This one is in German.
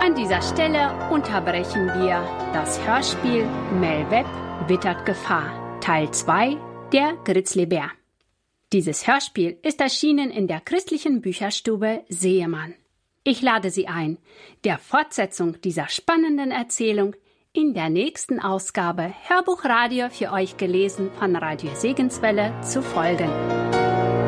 An dieser Stelle unterbrechen wir das Hörspiel Mel Webb wittert Gefahr, Teil 2, der Grizzlybär. Dieses Hörspiel ist erschienen in der christlichen Bücherstube Seemann. Ich lade Sie ein, der Fortsetzung dieser spannenden Erzählung in der nächsten Ausgabe Hörbuchradio für euch gelesen von Radio Segenswelle zu folgen.